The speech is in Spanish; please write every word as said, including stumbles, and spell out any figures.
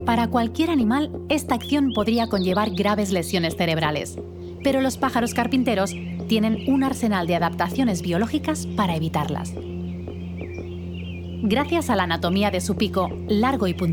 Para cualquier animal, esta acción podría conllevar graves lesiones cerebrales, pero los pájaros carpinteros tienen un arsenal de adaptaciones biológicas para evitarlas. Gracias a la anatomía de su pico largo y puntiagudo,